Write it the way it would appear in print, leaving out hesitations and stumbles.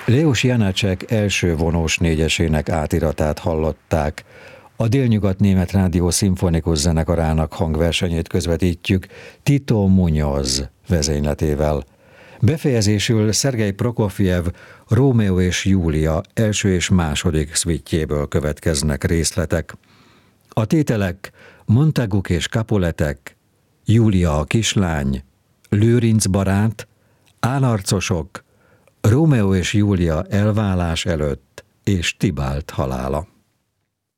Leos Janácsek első vonós négyesének átiratát hallották. A Délnyugat-német Rádió szimfonikus zenekarának hangversenyét közvetítjük Tito Muñoz vezényletével. Befejezésül Szergej Prokofjev Rómeó és Júlia első és második szvitjéből következnek részletek. A tételek Montaguk és Capuletek, Júlia a kislány, Lőrinc barát, Állarcosok, Rómeó és Júlia elválás előtt és Tibált halála.